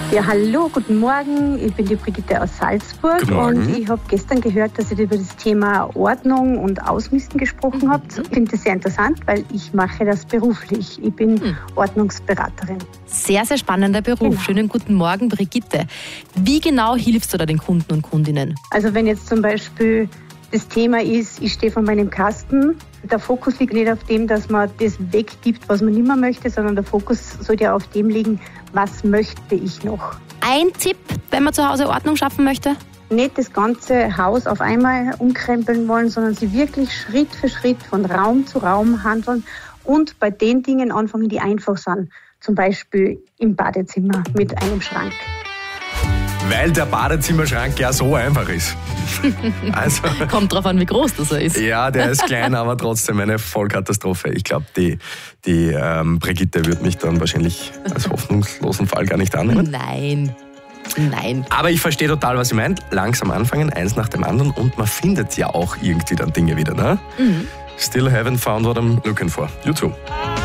Ja, hallo, guten Morgen. Ich bin die Brigitte aus Salzburg und ich habe gestern gehört, dass ihr über das Thema Ordnung und Ausmisten gesprochen habt. Ich finde das sehr interessant, weil ich mache das beruflich. Ich bin Ordnungsberaterin. Sehr, sehr spannender Beruf. Genau. Schönen guten Morgen, Brigitte. Wie genau hilfst du da den Kunden und Kundinnen? Also wenn jetzt zum Beispiel das Thema ist, ich stehe vor meinem Kasten, der Fokus liegt nicht auf dem, dass man das weggibt, was man nicht mehr möchte, sondern der Fokus sollte ja auf dem liegen, was möchte ich noch. Ein Tipp, wenn man zu Hause Ordnung schaffen möchte? Nicht das ganze Haus auf einmal umkrempeln wollen, sondern sie wirklich Schritt für Schritt von Raum zu Raum handeln und bei den Dingen anfangen, die einfach sind. Zum Beispiel im Badezimmer mit einem Schrank. Weil der Badezimmerschrank ja so einfach ist. Also, Kommt drauf an, wie groß das ist. ja, der ist klein, aber trotzdem eine Vollkatastrophe. Ich glaube, die Brigitte wird mich dann wahrscheinlich als hoffnungslosen Fall gar nicht annehmen. Nein. Aber ich verstehe total, was sie meint. Langsam anfangen, eins nach dem anderen, und man findet ja auch irgendwie dann Dinge wieder. Ne? Still haven't found what I'm looking for. You too.